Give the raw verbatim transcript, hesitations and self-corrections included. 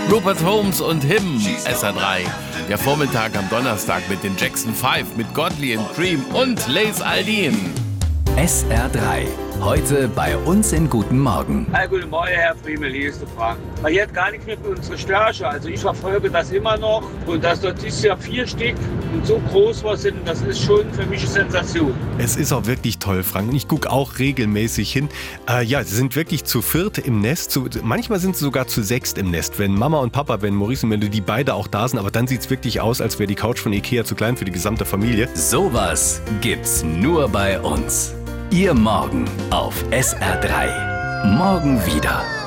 Rupert Holmes und Him, S R drei. Der Vormittag am Donnerstag mit den Jackson fünf, mit Godley and Cream und Lace Aldin. S R drei. Heute bei uns in Guten Morgen. Hi, guten Morgen, Herr Friemel, hier ist der Frank. Man hat gar nichts mit unserer Stärke. Also ich verfolge das immer noch. Und dass dort dieses Jahr vier Stück und so groß was sind, das ist schon für mich eine Sensation. Es ist auch wirklich toll, Frank. Ich gucke auch regelmäßig hin. Äh, ja, sie sind wirklich zu viert im Nest. Zu, manchmal sind sie sogar zu sechst im Nest. Wenn Mama und Papa, wenn Maurice und Melodie beide auch da sind. Aber dann sieht es wirklich aus, als wäre die Couch von Ikea zu klein für die gesamte Familie. Sowas gibt's nur bei uns. Ihr Morgen auf S R drei. Morgen wieder.